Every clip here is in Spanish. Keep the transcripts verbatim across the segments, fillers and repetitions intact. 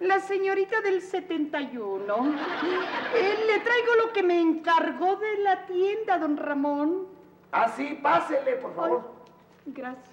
la señorita del setenta y uno. Eh, le traigo lo que me encargó de la tienda, don Ramón. Ah, sí, pásele, por favor. Ay, gracias.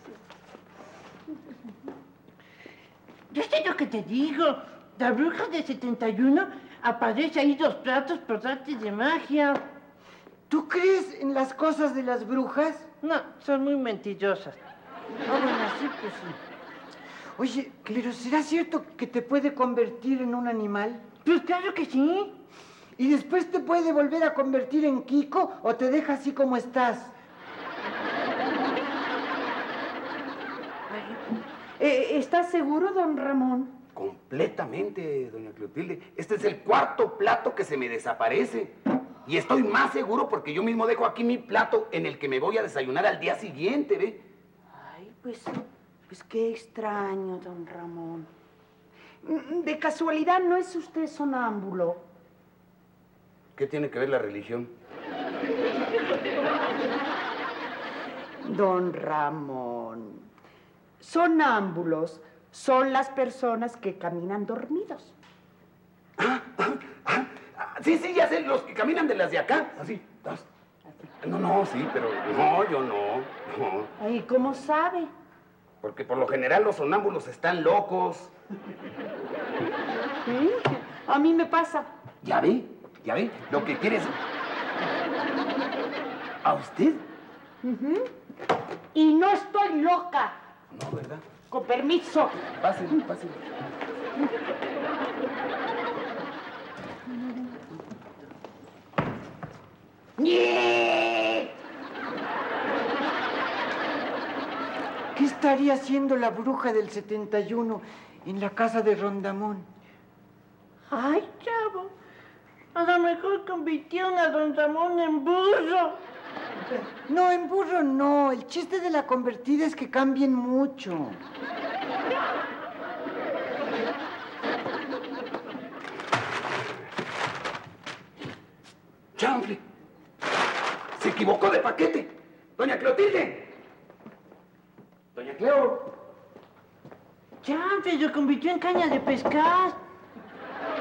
Yo sé lo que te digo. La bruja de setenta y uno aparece ahí dos platos por arte de magia. ¿Tú crees en las cosas de las brujas? No, son muy mentirosas. Ah, bueno, sí, pues sí. Oye, pero ¿será cierto que te puede convertir en un animal? Pues claro que sí. ¿Y después te puede volver a convertir en Kiko o te deja así como estás? Eh, ¿Está seguro, don Ramón? Completamente, doña Clotilde. Este es el cuarto plato que se me desaparece. Y estoy más seguro porque yo mismo dejo aquí mi plato en el que me voy a desayunar al día siguiente, ¿ve? Ay, pues, pues qué extraño, don Ramón. De casualidad, ¿no es usted sonámbulo? ¿Qué tiene que ver la religión? Don Ramón, sonámbulos son las personas que caminan dormidos. Ah, ah, ah, ah, sí, sí, ya sé, los que caminan de las de acá. Así, dos. No, no, sí, pero no, yo no, no. Ay, ¿cómo sabe? Porque por lo general los sonámbulos están locos. ¿Sí? A mí me pasa. ¿Ya ve? ¿Ya ve? Lo que quieres... ¿A usted? Uh-huh. Y no estoy loca. No, ¿verdad? Con permiso. Pásale, pásale. ¿Qué estaría haciendo la bruja del setenta y uno en la casa de Rondamón? Ay, chavo. A lo mejor convirtieron a don Ramón en burro. No, en burro no. El chiste de la convertida es que cambien mucho. ¡Chanfle! ¡Se equivocó de paquete! ¡Doña Clotilde! ¡Doña Cleo! Ya, se lo convirtió en caña de pescar.